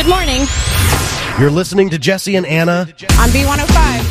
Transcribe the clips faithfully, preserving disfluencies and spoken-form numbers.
Good morning. You're listening to Jesse and Anna on B one oh five.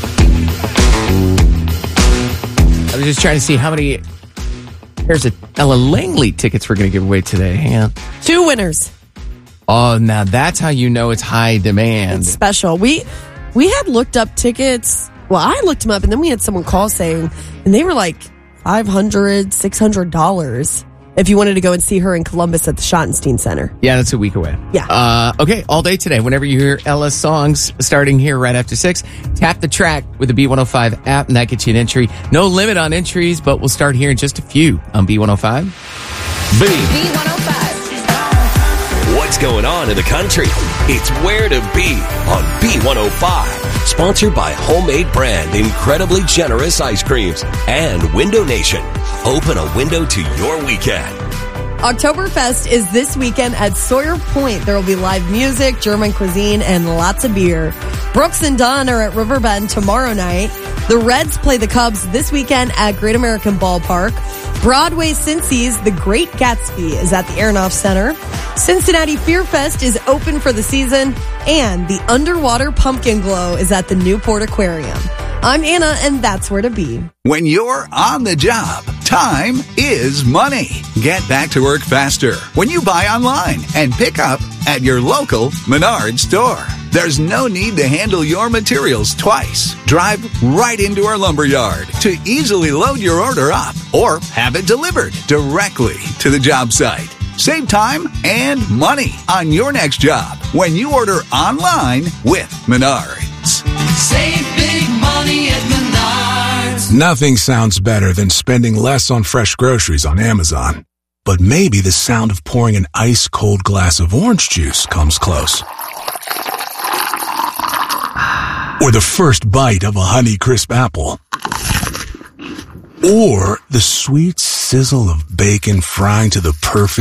I was just trying to see how many pairs of Ella Langley tickets we're going to give away today. Hang on. Two winners. Oh, now that's how you know it's high demand. It's special. We we had looked up tickets. Well, I looked them up, and then we had someone call saying, and they were like five hundred dollars, six hundred dollars if you wanted to go and see her in Columbus at the Schottenstein Center. Yeah, that's a week away. Yeah. Uh, okay, all day today. Whenever you hear Ella's songs starting here right after six, tap the track with the B one oh five app, and that gets you an entry. No limit on entries, but we'll start hearing just a few on B one oh five. B. B one oh five. What's going on in the country? It's Where to Be on B one oh five. Sponsored by Homemade Brand Incredibly Generous Ice Creams and Window Nation. Open a window to your weekend. Oktoberfest is this weekend at Sawyer Point. There will be live music, German cuisine, and lots of beer. Brooks and Dunn are at Riverbend tomorrow night. The Reds play the Cubs this weekend at Great American Ballpark. Broadway Cincy's The Great Gatsby is at the Aronoff Center. Cincinnati Fear Fest is open for the season, and the Underwater Pumpkin Glow is at the Newport Aquarium. I'm Anna, and that's Where to Be. When you're on the job, time is money. Get back to work faster when you buy online and pick up at your local Menards store. There's no need to handle your materials twice. Drive right into our lumberyard to easily load your order up or have it delivered directly to the job site. Save time and money on your next job when you order online with Menards. Save big money at Menards. Nothing sounds better than spending less on fresh groceries on Amazon. But maybe the sound of pouring an ice-cold glass of orange juice comes close. Or the first bite of a Honeycrisp apple. Or the sweet sizzle of bacon frying to the perfect